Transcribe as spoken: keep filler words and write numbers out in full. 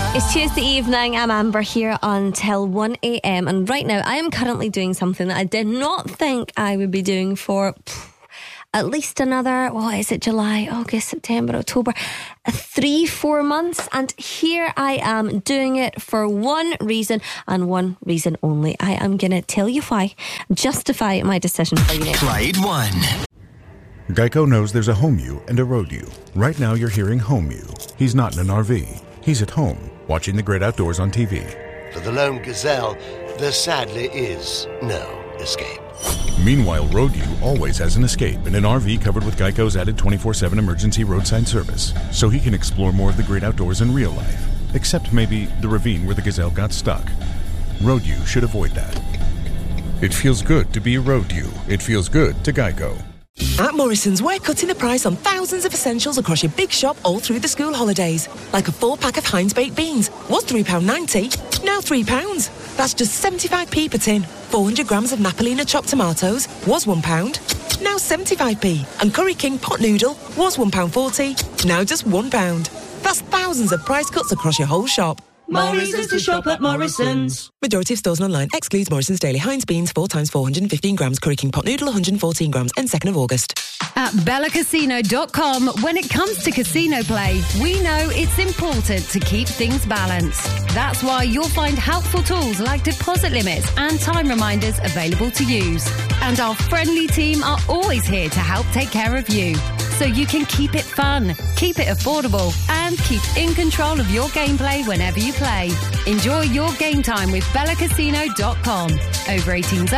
It's Tuesday evening. I'm Amber here until one a.m. and right now I am currently doing something that I did not think I would be doing for pff, at least another, what is it, July, August, September, October, three, four months. And here I am doing it for one reason and one reason only. I am going to tell you why, justify my decision for you now. Clyde One. Geico knows there's a home you and a road you. Right now you're hearing home you. He's not in an R V. He's at home, watching the great outdoors on T V. For the lone gazelle, there sadly is no escape. Meanwhile, Road U always has an escape in an R V covered with Geico's added twenty-four seven emergency roadside service, so he can explore more of the great outdoors in real life, except maybe the ravine where the gazelle got stuck. Road U should avoid that. It feels good to be Road U. It feels good to Geico. At Morrison's, we're cutting the price on thousands of essentials across your big shop all through the school holidays. Like a four-pack of Heinz baked beans. Was three pounds ninety, now three pounds. That's just seventy-five p per tin. four hundred grams of Napolina chopped tomatoes. Was one pound, now seventy-five p. And Curry King pot noodle. Was one pound forty, now just one pound. That's thousands of price cuts across your whole shop. Morrison's to shop at Morrison's. Majority of stores and online. Excludes Morrison's Daily Heinz beans, four times four hundred fifteen grams. Curry King pot noodle, one hundred fourteen grams. End second of August. At Bella Casino dot com, when it comes to casino play, we know it's important to keep things balanced. That's why you'll find helpful tools like deposit limits and time reminders available to use. And our friendly team are always here to help take care of you, so you can keep it fun, keep it affordable, and keep in control of your gameplay whenever you play. Enjoy your game time with Bella Casino dot com. Over eighteens